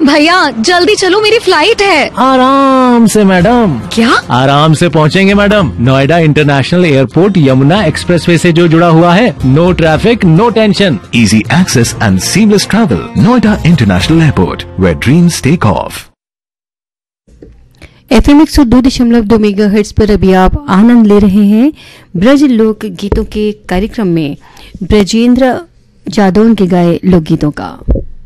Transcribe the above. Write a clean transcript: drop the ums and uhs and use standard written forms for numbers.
भैया जल्दी चलो, मेरी फ्लाइट है। आराम से मैडम। क्या? आराम से पहुंचेंगे madam. Noida international airport Yamuna expressway से जो जुड़ा हुआ है। No traffic, no tension. Easy access and seamless travel. Noida International Airport, where dreams take off. FM 102.2 megahertz पर अभी आप आनंद ले रहे हैं ब्रज लोक गीतों के कार्यक्रम में ब्रजेंद्र जादौन के गाए लोकगीतों का।